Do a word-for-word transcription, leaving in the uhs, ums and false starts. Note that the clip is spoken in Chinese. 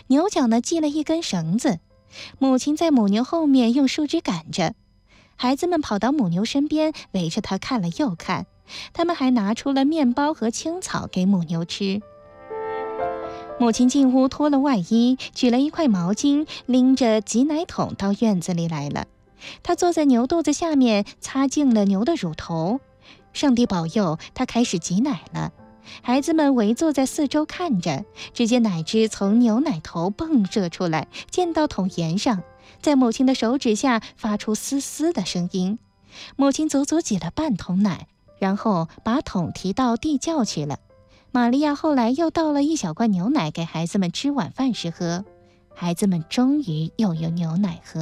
牛角呢系了一根绳子，母亲在母牛后面用树枝赶着。孩子们跑到母牛身边，围着它看了又看，他们还拿出了面包和青草给母牛吃。母亲进屋脱了外衣，举了一块毛巾，拎着挤奶桶到院子里来了。她坐在牛肚子下面，擦净了牛的乳头。上帝保佑，她开始挤奶了。孩子们围坐在四周看着，只见奶汁从牛奶头迸射出来，溅到桶沿上，在母亲的手指下发出嘶嘶的声音。母亲足足挤了半桶奶，然后把桶提到地窖去了。玛利亚后来又倒了一小罐牛奶给孩子们吃晚饭时喝，孩子们终于又有牛奶喝。